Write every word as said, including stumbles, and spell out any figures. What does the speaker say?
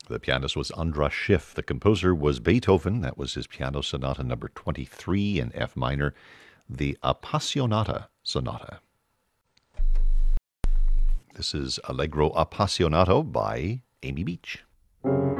The pianist was Andras Schiff. The composer was Beethoven. That was his Piano Sonata number twenty-three in F minor, the Appassionata Sonata. This is Allegro Appassionato by Amy Beach.